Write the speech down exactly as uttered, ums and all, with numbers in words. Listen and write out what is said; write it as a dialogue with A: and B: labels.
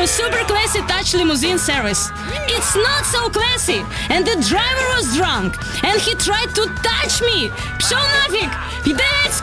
A: super classy touch limousine service. It's not so classy, and the driver was drunk, and he tried to touch me. Пшел нафиг! Пидорец!